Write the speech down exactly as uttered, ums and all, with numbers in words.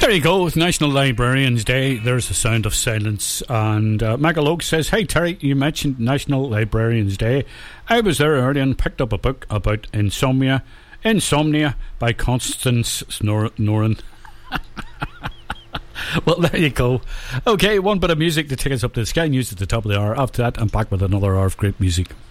There you go, with National Librarians Day. There's the sound of silence. And uh, Michael Oak says, "Hey Terry, you mentioned National Librarians Day. I was there earlier and picked up a book about insomnia. Insomnia by Constance Snor- Noren." Well, there you go. Okay, one bit of music to take us up to the Sky News at the top of the hour. After that, I'm back with another hour of great music.